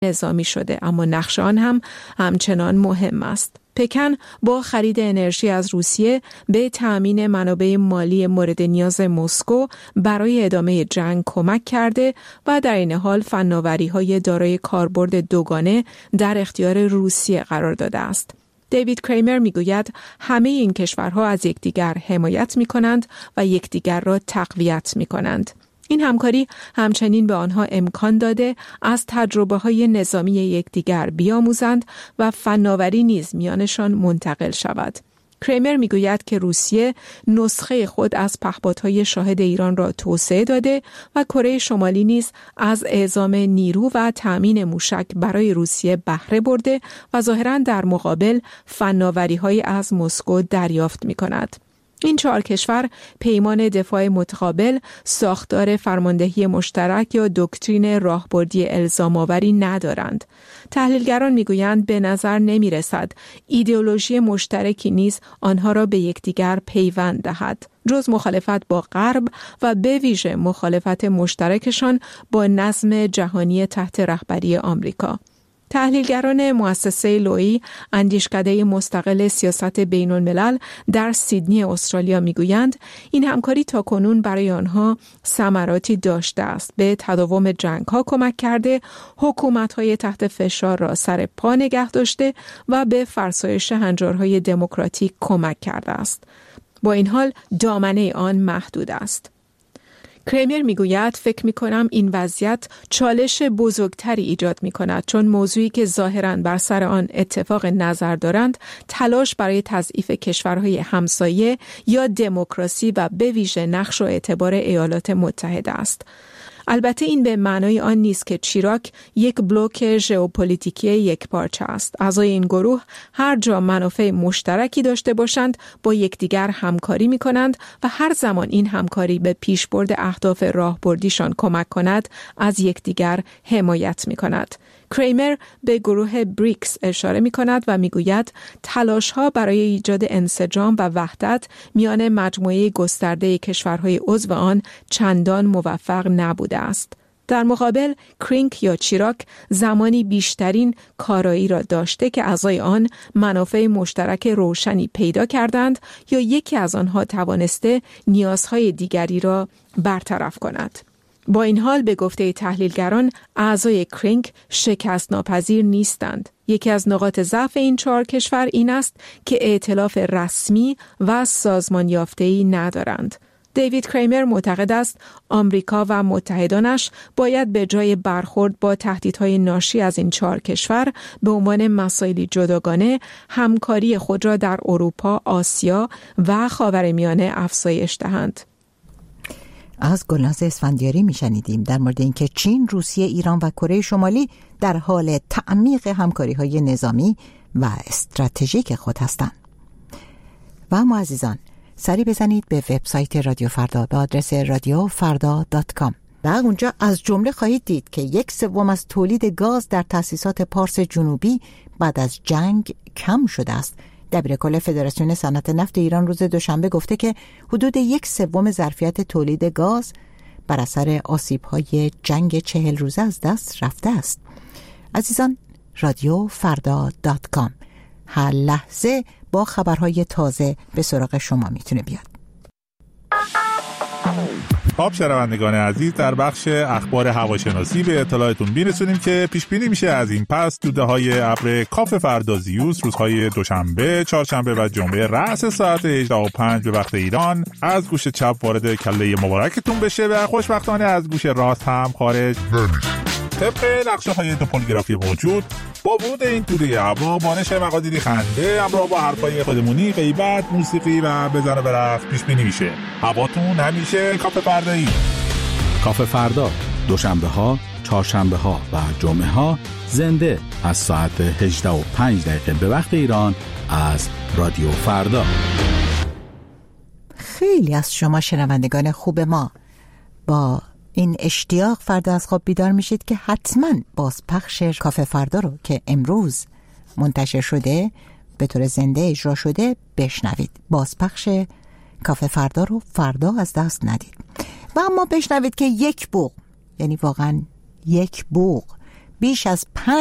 نظامی شده، اما نقش آن هم همچنان مهم است. پکن با خرید انرژی از روسیه به تأمین منابع مالی مورد نیاز مسکو برای ادامه جنگ کمک کرده و در این حال فناوری‌های دارای کاربرد دوگانه در اختیار روسیه قرار داده است. دیوید کریمر میگوید همه این کشورها از یکدیگر حمایت می‌کنند و یکدیگر را تقویت می‌کنند. این همکاری همچنین به آنها امکان داده از تجربه‌های نظامی یکدیگر بیاموزند و فناوری نیز میانشان منتقل شود. کریمر میگوید که روسیه نسخه خود از پهپادهای شاهد ایران را توسعه داده و کره شمالی نیز از اعزام نیرو و تأمین موشک برای روسیه بهره برده و ظاهراً در مقابل فناوری‌های از مسکو دریافت می‌کند. این 4 کشور پیمان دفاع متقابل، ساختار فرماندهی مشترک یا دکترین راهبردی الزام‌آوری ندارند. تحلیلگران میگویند به نظر نمی‌رسد ایدئولوژی مشترکی نیز آنها را به یکدیگر پیوند دهد، جز مخالفت با غرب و به ویژه مخالفت مشترکشان با نظم جهانی تحت رهبری آمریکا. تحلیلگران مؤسسه لویی، اندیشکده مستقل سیاست بین الملل در سیدنی استرالیا میگویند این همکاری تاکنون برای آنها ثمراتی داشته است، به تداوم جنگ‌ها کمک کرده، حکومت‌های تحت فشار را سر پا نگه داشته و به فرسایش هنجارهای دموکراتیک کمک کرده است. با این حال دامنه آن محدود است. کریمر میگوید فکر میکنم این وضعیت چالش بزرگتری ایجاد میکند، چون موضوعی که ظاهراً بر سر آن اتفاق نظر دارند تلاش برای تضعیف کشورهای همسایه یا دموکراسی و به ویژه نقش و اعتبار ایالات متحده است. البته این به معنای آن نیست که چیراک یک بلوک ژئوپلیتیکی یکپارچه است. اعضای این گروه هر جا منافع مشترکی داشته باشند با یکدیگر همکاری می کنند و هر زمان این همکاری به پیشبرد اهداف راهبردیشان کمک کند از یکدیگر حمایت می کند. کریمر به گروه بریکس اشاره می کند و می گوید تلاش ها برای ایجاد انسجام و وحدت میان مجموعه گسترده کشورهای عضو آن چندان موفق نبوده است. در مقابل کرینک یا چیراک زمانی بیشترین کارایی را داشته که اعضای آن منافع مشترک روشنی پیدا کردند یا یکی از آنها توانسته نیازهای دیگری را برطرف کند. با این حال به گفته تحلیلگران اعضای کرینک شکست ناپذیر نیستند. یکی از نقاط ضعف این 4 کشور این است که ائتلاف رسمی و سازمان یافته‌ای ندارند. دیوید کریمر معتقد است آمریکا و متحدانش باید به جای برخورد با تهدیدهای ناشی از این 4 کشور به عنوان مسائلی جداگانه همکاری خود را در اروپا، آسیا و خاورمیانه افزایش دهند. از گلناز اسفندیاری میشنیدیم در مورد اینکه چین، روسیه، ایران و کره شمالی در حال تعمیق همکاری‌های نظامی و استراتژیک خود هستند. و اما عزیزان سری بزنید به وبسایت رادیو فردا به آدرس radiofarda.com و اونجا از جمله خواهید دید که 1/3 از تولید گاز در تأسیسات پارس جنوبی بعد از جنگ کم شده است. دبیرکل فدراسیون صنعت نفت ایران روز دوشنبه گفته که حدود 1/3 ظرفیت تولید گاز بر اثر آسیب‌های جنگ 40 روزه از دست رفته است. عزیزان radiofarda.com هر لحظه با خبرهای تازه به سراغ شما میتونه بیاد. خب شنوندگان عزیز، در بخش اخبار هواشناسی به اطلاعتون میرسونیم که پیش بینی میشه از این پس دوده‌های ابر کاف فردازیوس روزهای دوشنبه، چهارشنبه و جمعه رأس ساعت 18:05 به وقت ایران از گوش چپ وارد کله مبارکتون بشه و خوشبختانه از گوش راست هم خارج نمیشه. طبق نقشه‌های توپولوگرافی موجود با ورود این توده هوا بانش مقادیری خنده همراه با حرفای خودمونی، غیبت، موسیقی و بزن و برقص پیش بینی میشه. هواتون همیشه کاف فردایی. کاف فردا دوشنبه ها، چهارشنبه ها و جمعه ها زنده از ساعت 18:05 به وقت ایران از رادیو فردا. خیلی از شما شنوندگان خوب ما با این اشتیاق فردا از خواب بیدار میشید که حتما بازپخش کاف فردا رو که امروز منتشر شده به طور زنده اجرا شده بشنوید. بازپخش کاف فردا رو فردا از دست ندید و اما بشنوید که یک بوق، یعنی واقعا یک بوق بیش از